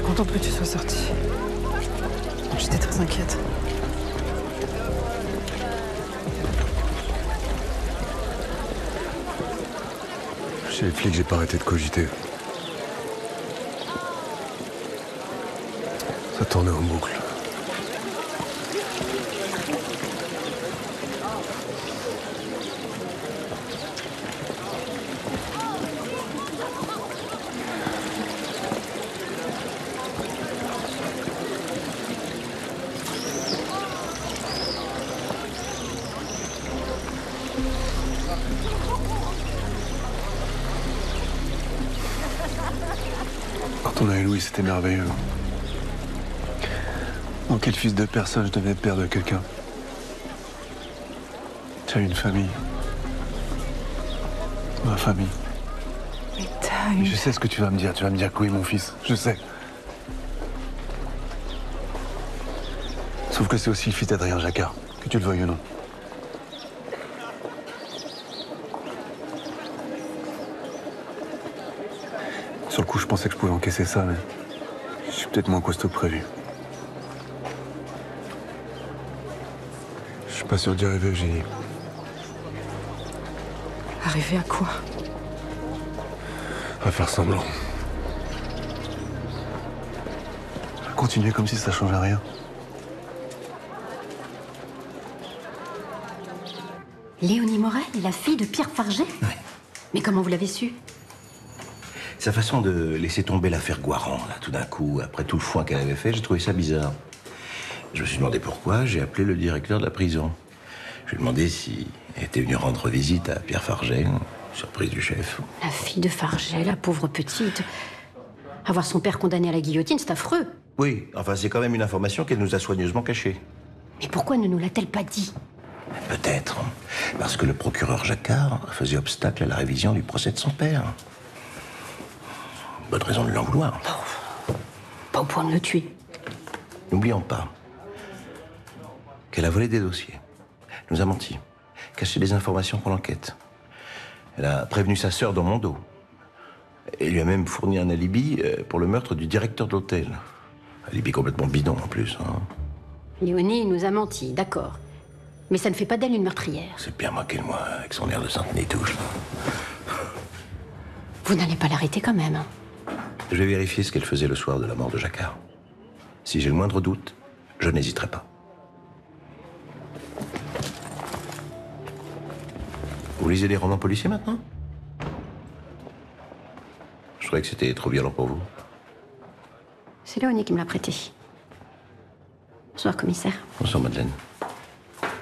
contente que tu sois sortie. J'étais très inquiète. Chez les flics, j'ai pas arrêté de cogiter. Ça tournait en boucle. Quand on a eu Louis, c'était merveilleux. Dans quel fils de personne je devais perdre quelqu'un? Tu as une famille. Ma famille. Mais t'as une... Je sais ce que tu vas me dire. Tu vas me dire que oui, mon fils. Je sais. Sauf que c'est aussi le fils d'Adrien Jacquard, que tu le veuilles ou non. Sur le coup, je pensais que je pouvais encaisser ça, mais je suis peut-être moins costaud que prévu. Je suis pas sûr d'y arriver, Eugénie. Arriver à quoi? À faire semblant. À continuer comme si ça changeait rien. Léonie Morel est la fille de Pierre Farget? Oui. Mais comment vous l'avez su? Sa façon de laisser tomber l'affaire Guaran, là, tout d'un coup, après tout le foin qu'elle avait fait, j'ai trouvé ça bizarre. Je me suis demandé pourquoi, j'ai appelé le directeur de la prison. Je lui ai demandé s'il était venu rendre visite à Pierre Farget, surprise du chef. La fille de Farget, la pauvre petite. Avoir son père condamné à la guillotine, c'est affreux. Oui, enfin, c'est quand même une information qu'elle nous a soigneusement cachée. Mais pourquoi ne nous l'a-t-elle pas dit? Peut-être parce que le procureur Jacquard faisait obstacle à la révision du procès de son père. Bonne raison de lui en vouloir. Pas au point de le tuer. N'oublions pas qu'elle a volé des dossiers, nous a menti, caché des informations pour l'enquête. Elle a prévenu sa sœur dans mon dos. Et lui a même fourni un alibi pour le meurtre du directeur de l'hôtel. Alibi complètement bidon en plus. Hein. Léonie nous a menti, d'accord. Mais ça ne fait pas d'elle une meurtrière. C'est bien moqué de moi avec son air de sainte-nitouche. Vous n'allez pas l'arrêter quand même. Hein. Je vais vérifier ce qu'elle faisait le soir de la mort de Jacquard. Si j'ai le moindre doute, je n'hésiterai pas. Vous lisez des romans policiers maintenant? Je croyais que c'était trop violent pour vous. C'est Léonie qui me l'a prêté. Bonsoir, commissaire. Bonsoir, Madeleine.